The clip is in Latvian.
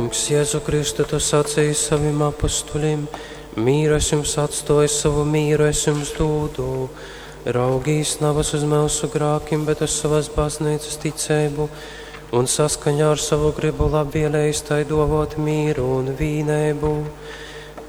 Kungs, Jēzu Kristu, tu sacīji saviem apustuļiem, mīru es jums atstāju, savu mīru es jums dodu. Raugīs navas uz mūsu grākiem, bet uz savas baznīcas ticību, un saskaņā ar savu gribu labvēlējis tai dovot mīru un vīnēbu.